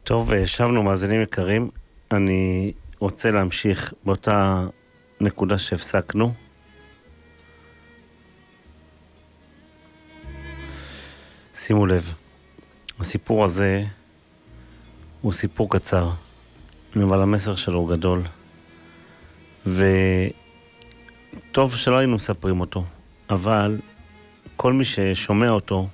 טוב, שבנו מאזינים יקרים, אני רוצה להמשיך באותה נקודה שהפסקנו. שימו לב, הסיפור הזה הוא סיפור קצר, אבל המסר שלו הוא גדול, וטוב שלא היינו מספרים אותו, אבל כל מי ששומע אותו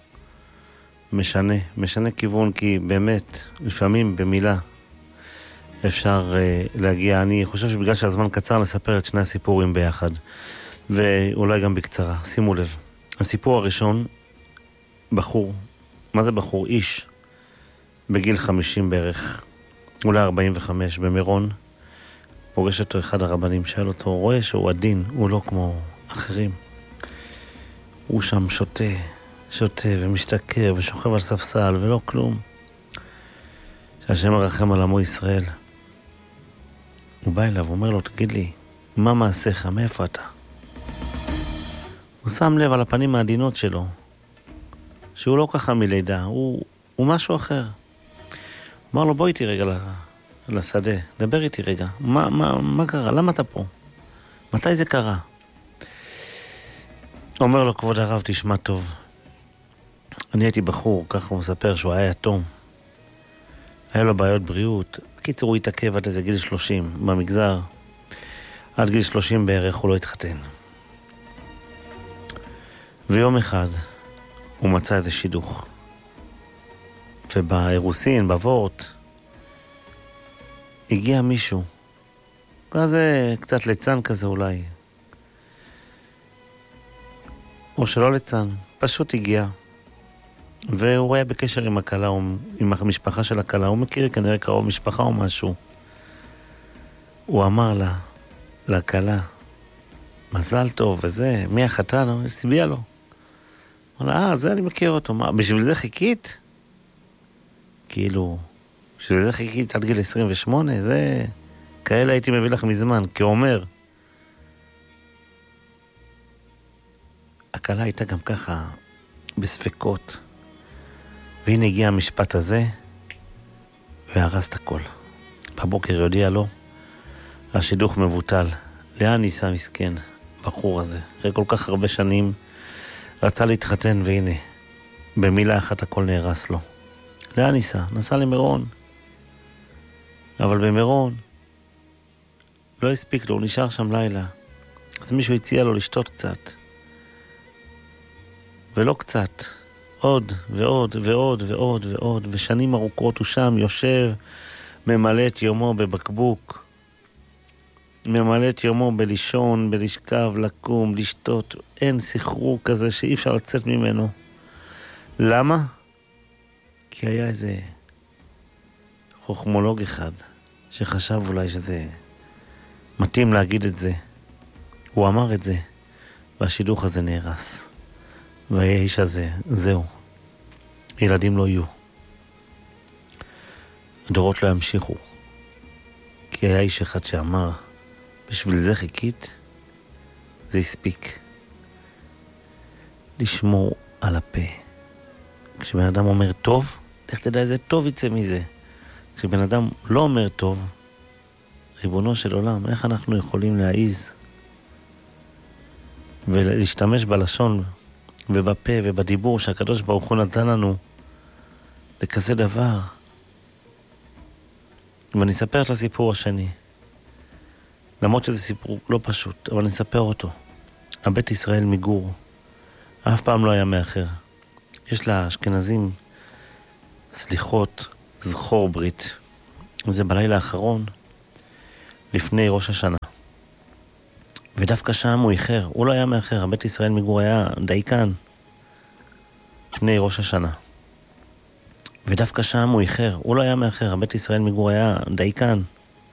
משנה כיוון, כי באמת, לפעמים במילה אפשר להגיע. אני חושב שבגלל שהזמן קצר נספר את שני הסיפורים ביחד, ואולי גם בקצרה. שימו לב, הסיפור הראשון, בחור, מה זה בחור? איש, בגיל 50 בערך, אולי 45, במירון, פוגש אותו אחד הרבנים, שאל אותו, רואה שהוא עדין, הוא לא כמו אחרים. הוא שם שותה ומשתכר ושוכב על ספסל ולא כלום. שהשם מרחם על עמו ישראל. הוא בא אליו, אומר לו, תגיד לי, מה מעשיך? מאיפה אתה? הוא שם לב על הפנים העדינות שלו, שהוא לא ככה מלידה, הוא משהו אחר. אמר לו, בוא איתי רגע לשדה, דבר איתי רגע. מה קרה? למה אתה פה? מתי זה קרה? אומר לו, כבוד הרב, תשמע טוב. אני הייתי בחור, ככה הוא מספר, שהוא היה יתום. היה לו בעיות בריאות. בקיצור, הוא התעכב עד איזה גיל 30 במגזר. עד גיל 30 בערך הוא לא התחתן. ויום אחד הוא מצא איזה שידוך. ובאירוסין, בוורט, הגיע מישהו. כזה קצת ליצן כזה אולי. או שלא ליצן, פשוט הגיע. והוא היה בקשר עם הכלה, עם המשפחה של הכלה. הוא מכיר כנראה קרוב משפחה או משהו. הוא אמר לכלה, מזל טוב וזה, מי החתן? הוא הסביע לו. אמר לה, זה אני מכיר אותו. מה, בשביל זה חיכית? כאילו, בשביל זה חיכית עד גיל 28? זה, כאלה הייתי מביא לך מזמן. כי הוא אומר, הכלה הייתה גם ככה בספקות. והנה הגיע המשפט הזה, והרס את הכל. בבוקר יודיע לו, השידוך מבוטל. לאן ניסה מסכן, בחור הזה? אחרי כל כך הרבה שנים, רצה להתחתן, והנה, במילה אחת הכל נהרס לו. לאן ניסה? נסע למירון. אבל במירון, לא הספיק לו, הוא נשאר שם לילה. אז מישהו הציע לו לשתות קצת. ולא קצת. עוד ועוד ועוד ועוד ועוד, ושנים ארוכות הוא שם יושב, ממלא את יומו בבקבוק, ממלא את יומו בלישון, בלשכב, לקום, לשתות. אין סחרור כזה שאי אפשר לצאת ממנו. למה? כי היה איזה חוכמולוג אחד שחשב אולי שזה מתאים להגיד את זה. הוא אמר את זה, והשידוך הזה נהרס. והאיש הזה, זהו. ילדים לא יהיו. הדורות לא ימשיכו. כי היה איש אחד שאמר, בשביל זה חיכית, זה הספיק. לשמור על הפה. כשבן אדם אומר טוב, איך תדע איזה טוב יצא מזה? כשבן אדם לא אומר טוב, ריבונו של עולם, איך אנחנו יכולים להעיז ולהשתמש בלשון ובפה ובדיבור שהקדוש ברוך הוא נתן לנו לכזה דבר? ואני אספר את הסיפור השני, למרות שזה סיפור לא פשוט, אבל אני אספר אותו. הבית ישראל מגור אף פעם לא היה מאחר. יש לאשכנזים סליחות זכור ברית, זה בלילה האחרון לפני ראש השנה, ודווקא שם הוא איחר. הוא לא היה מאחר, הבית ישראל מגור היה דייקן לפני ראש השנה, ודווקא שם הוא איחר. הוא לא היה מאחר, הבית ישראל מגור היה דייקן